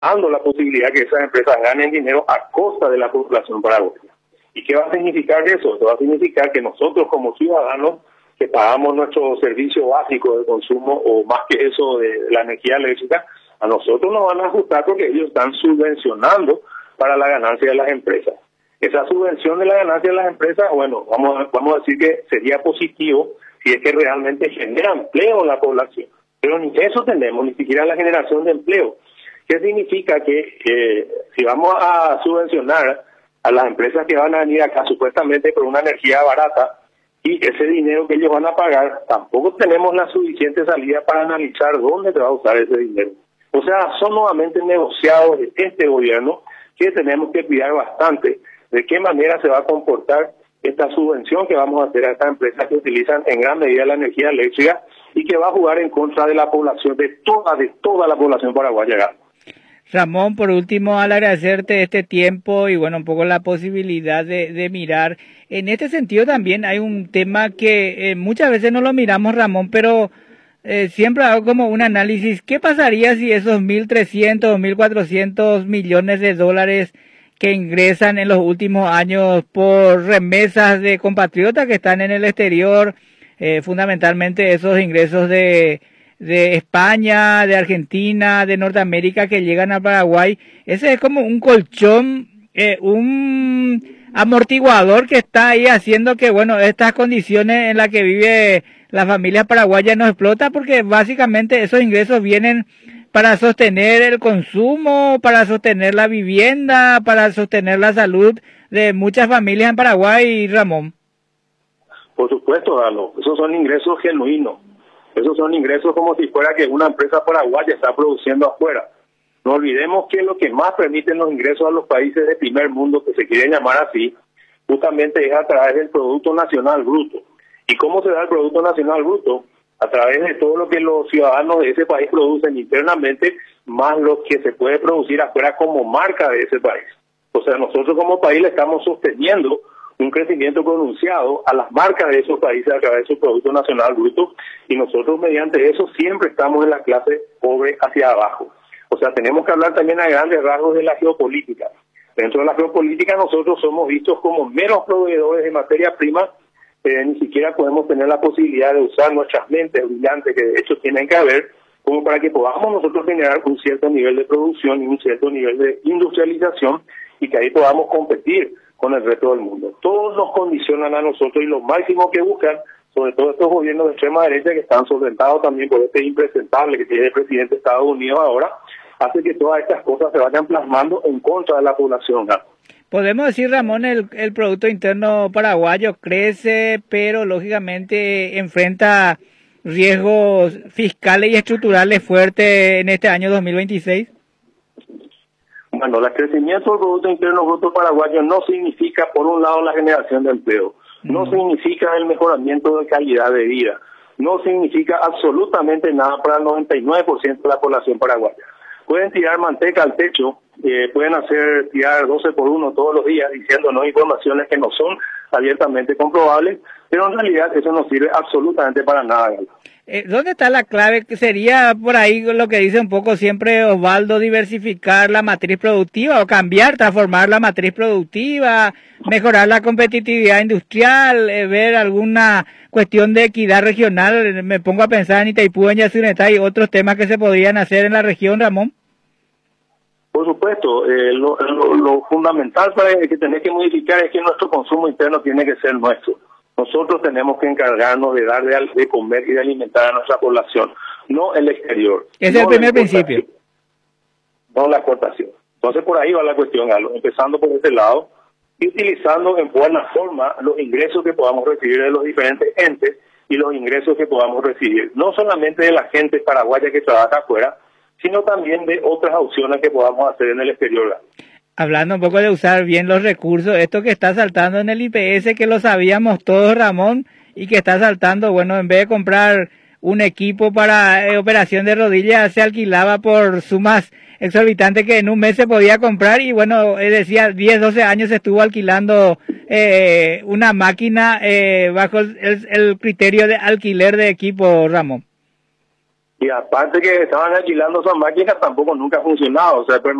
dando la posibilidad que esas empresas ganen dinero a costa de la población paraguaya. ¿Y qué va a significar eso? Eso va a significar que nosotros como ciudadanos que pagamos nuestro servicio básico de consumo o más que eso de la energía eléctrica, a nosotros nos van a ajustar porque ellos están subvencionando para la ganancia de las empresas. Esa subvención de la ganancia de las empresas, bueno, vamos a decir que sería positivo si es que realmente genera empleo en la población. Pero ni eso tenemos, ni siquiera la generación de empleo. ¿Qué significa? Que si vamos a subvencionar a las empresas que van a venir acá supuestamente por una energía barata y ese dinero que ellos van a pagar, tampoco tenemos la suficiente salida para analizar dónde se va a usar ese dinero. O sea, son nuevamente negociados de este gobierno que tenemos que cuidar bastante de qué manera se va a comportar esta subvención que vamos a hacer a estas empresas que utilizan en gran medida la energía eléctrica y que va a jugar en contra de la población, de toda la población paraguaya. Ramón, por último, al agradecerte este tiempo y bueno, un poco la posibilidad de mirar. En este sentido también hay un tema que muchas veces no lo miramos, Ramón, pero siempre hago como un análisis. ¿Qué pasaría si esos 1.300 o 1.400 millones de dólares que ingresan en los últimos años por remesas de compatriotas que están en el exterior, fundamentalmente esos ingresos de España, de Argentina, de Norteamérica que llegan a Paraguay, ese es como un colchón, un amortiguador que está ahí haciendo que, bueno, estas condiciones en las que vive la familia paraguaya no explota porque básicamente esos ingresos vienen para sostener el consumo, para sostener la vivienda, para sostener la salud de muchas familias en Paraguay, Ramón. Por supuesto, Galo, esos son ingresos genuinos. Esos son ingresos como si fuera que una empresa paraguaya está produciendo afuera. No olvidemos que lo que más permiten los ingresos a los países de primer mundo, que se quieren llamar así, justamente es a través del Producto Nacional Bruto. ¿Y cómo se da el Producto Nacional Bruto? A través de todo lo que los ciudadanos de ese país producen internamente, más lo que se puede producir afuera como marca de ese país. O sea, nosotros como país le estamos sosteniendo un crecimiento pronunciado a las marcas de esos países a través de su Producto Nacional Bruto, y nosotros mediante eso siempre estamos en la clase pobre hacia abajo. O sea, tenemos que hablar también a grandes rasgos de la geopolítica. Dentro de la geopolítica nosotros somos vistos como meros proveedores de materia prima, ni siquiera podemos tener la posibilidad de usar nuestras mentes brillantes, que de hecho tienen que haber, como para que podamos nosotros generar un cierto nivel de producción y un cierto nivel de industrialización y que ahí podamos competir con el resto del mundo. Todos nos condicionan a nosotros y lo máximo que buscan, sobre todo estos gobiernos de extrema derecha que están solventados también por este impresentable que tiene el presidente de Estados Unidos ahora, hace que todas estas cosas se vayan plasmando en contra de la población. Podemos decir, Ramón, el Producto Interno paraguayo crece, pero lógicamente enfrenta riesgos fiscales y estructurales fuertes en este año 2026. Bueno, el crecimiento del Producto Interno Bruto paraguayo no significa, por un lado, la generación de empleo, no significa el mejoramiento de calidad de vida, no significa absolutamente nada para el 99% de la población paraguaya. Pueden tirar manteca al techo, pueden tirar 12 por 1 todos los días diciéndonos informaciones que no son abiertamente comprobables, pero en realidad eso no sirve absolutamente para nada. ¿Dónde está la clave? ¿Sería por ahí lo que dice un poco siempre Osvaldo, diversificar la matriz productiva o cambiar, transformar la matriz productiva, mejorar la competitividad industrial, ver alguna cuestión de equidad regional? Me pongo a pensar en Itaipú, en Yacyretá y otros temas que se podrían hacer en la región, Ramón. Por supuesto, lo fundamental que tenés que modificar es que nuestro consumo interno tiene que ser nuestro. Nosotros tenemos que encargarnos de dar de comer y de alimentar a nuestra población, no el exterior. Ese es el primer principio. No la exportación. Entonces por ahí va la cuestión, Galo, empezando por ese lado y utilizando en buena forma los ingresos que podamos recibir de los diferentes entes y los ingresos que podamos recibir, no solamente de la gente paraguaya que trabaja afuera, sino también de otras opciones que podamos hacer en el exterior. Hablando un poco de usar bien los recursos, esto que está saltando en el IPS, que lo sabíamos todos, Ramón, y que está saltando, bueno, en vez de comprar un equipo para operación de rodillas, se alquilaba por sumas exorbitantes que en un mes se podía comprar, y bueno, decía, 10, 12 años se estuvo alquilando una máquina bajo el criterio de alquiler de equipo, Ramón. Y aparte que estaban alquilando esas máquinas, tampoco nunca ha funcionado. O sea,